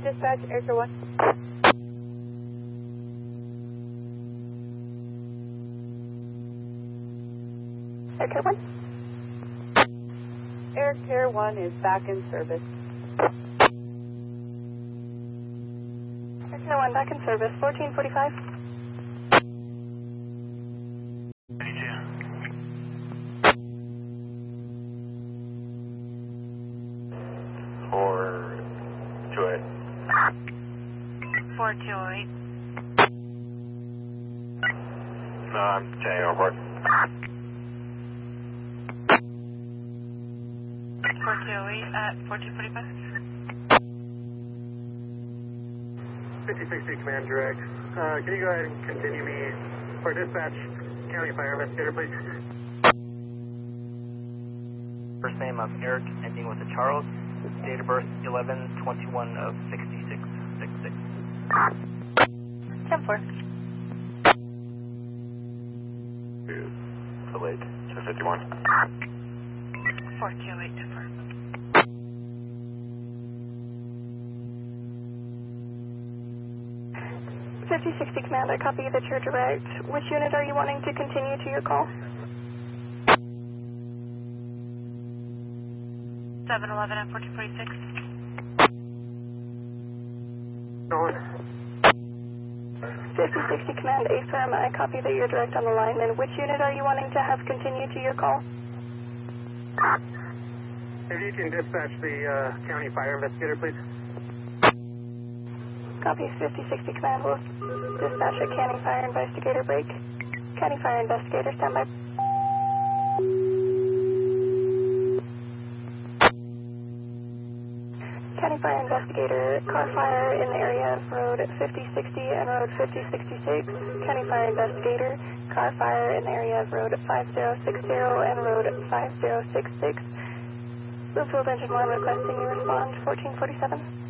Dispatch, Aircare 1. Aircare 1? Aircare 1 is back in service. Aircare 1 back in service, 1445. 428. No, I'm checking over. 4208 at 1445. 5060 Command Direct. Can you go ahead and continue me for dispatch, County Fire Investigator, please? First name of Eric, ending with a Charles. Date of birth 11/21 of 6666. 10-4. To Lake, 251. 4208, 10-4. '5060 Command, I copy that you're direct. Which unit are you wanting to continue to your call? 711 at 1446. Going. 5060 Command, A-Firm, I copy that you're direct on the line. And which unit are you wanting to have continue to your call? If you can dispatch the County Fire Investigator, please. Copy 5060 Command, will dispatch a County Fire Investigator break. County Fire Investigator, stand by. County Fire Investigator, car fire in the area of Road 5060 and Road 5066. County Fire Investigator, car fire in the area of Road 5060 and Road 5066. Bluefield Engine 1 requesting you respond, 1447.